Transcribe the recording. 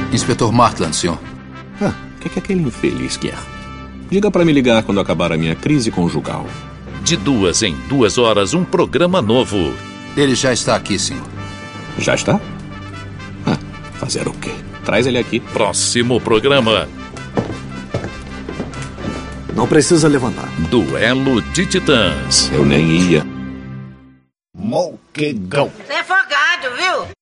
Inspetor Martland, senhor. O que aquele infeliz quer? Diga para me ligar quando acabar a minha crise conjugal. De 2 em 2 horas, um programa novo. Ele já está aqui, senhor. Já está? Fazer o quê? Traz ele aqui. Próximo programa. Não precisa levantar. Duelo de Titãs. Eu nem ia. Moquegão. Você é folgado, viu?